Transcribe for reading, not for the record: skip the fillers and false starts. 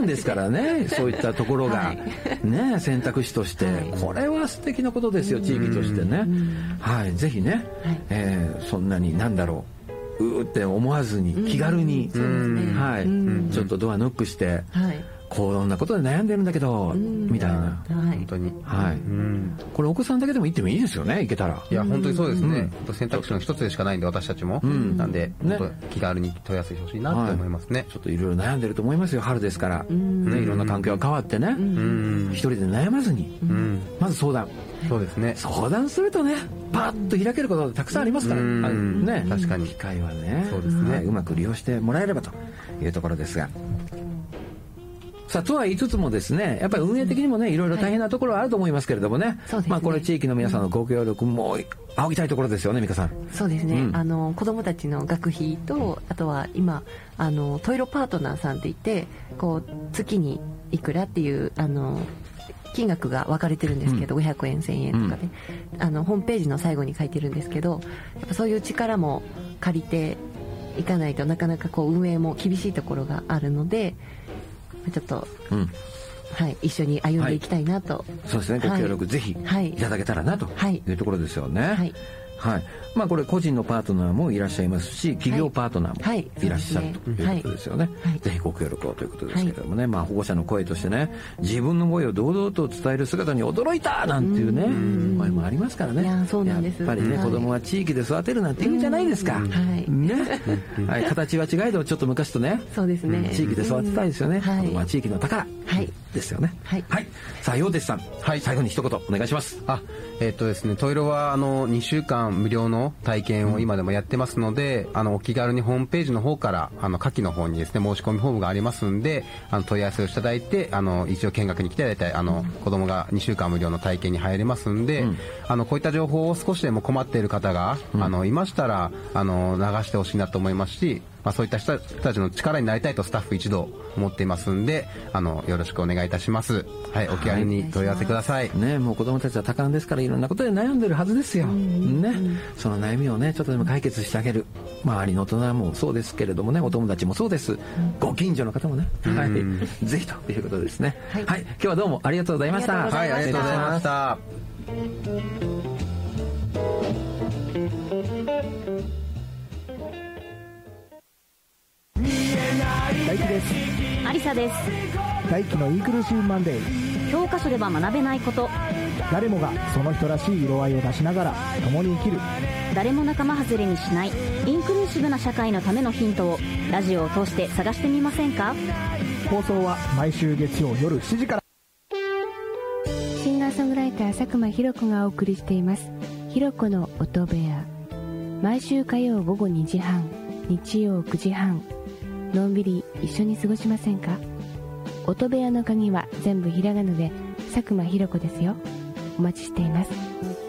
んですからねそういったところが、はいね、選択肢として、はい、これは素敵なことですよ地域としてね、はい、ぜひね、はいそんなになんだろうって思わずに気軽に、はい、ちょっとドアノックして、はいこんなことで悩んでるんだけどみたいな、はい、 本当に、 はいこれお子さんだけでも行ってもいいですよね行けたらいや本当にそうですね、選択肢の一つでしかないんで私たちも、なんで、ね、本当気軽に問い合わせてほしいなと思いますね、はい、 ちょっといろいろ悩んでると思いますよ春ですから、ね、いろんな環境が変わってね一人で悩まずにまず相談そうですね相談するとねパッと開けることたくさんありますからね確かに機会はねそうですねうまく利用してもらえればというところですがさあとは言いつつもですねやっぱり運営的にもねいろいろ大変なところはあると思いますけれどもね、はいまあ、これ地域の皆さんのご協力も仰ぎたいところですよね美香さんそうですね、子どもたちの学費とあとは今トイロパートナーさんっていってこう月にいくらっていう金額が分かれてるんですけど、500円1000円とかで、ホームページの最後に書いてるんですけどやっぱそういう力も借りていかないとなかなかこう運営も厳しいところがあるのでちょっと、はい、一緒に歩んでいきたいなと、 はい、そうですねご協力、ぜひいただけたらなというところですよねはいはいまあ、これ個人のパートナーもいらっしゃいますし企業パートナーもいらっしゃるということですよね、ぜひご協力をということですけれどもね、まあ、保護者の声としてね自分の声を堂々と伝える姿に驚いたなんていうね声もありますからねいやそうなんですやっぱりね、子供は地域で育てるなんて言うんじゃないですか、ねはい、形は違いどちょっと昔とねそうですね地域で育てたいですよね、子供は地域の宝ですよねはい、さあ陽哲さん、はい、最後に一言お願いします。 ですねトイロは2週間無料の体験を今でもやってますので、お気軽にホームページの方から下記の方にですね申し込みフォームがありますんで問い合わせをしていただいて一応見学に来ていただいた子供が2週間無料の体験に入れますんで、こういった情報を少しでも困っている方がいましたら流してほしいなと思いますし、まあ、そういった人たちの力になりたいとスタッフ一同思っていますんでよろしくお願いいたします。はい、お気軽に問い合わせください、 ね、もう子供たちは多感ですからいろんなことで悩んでるはずですよ、ね、その悩みをねちょっとでも解決してあげる周りの大人もそうですけれどもねお友達もそうです、ご近所の方もね、はい、ぜひということですね、はい、今日はどうもありがとうございました。 はい、ありがとうございました。 大輝です。 ありさです。 大輝のインクルーシブマンデー。 教科書では学べないこと、 誰もがその人らしい色合いを出しながら共に生きる、 誰も仲間外れにしないインクルーシブな社会のためのヒントをラジオを通して探してみませんか。 放送は毎週月曜夜7時から。 シンガーソングライター佐久間ひろ子がお送りしていますひろ子の音部屋。毎週火曜午後2時半、日曜9時半、のんびり一緒に過ごしませんか。音部屋の鍵は全部ひらがなで佐久間ひろ子ですよ。お待ちしています。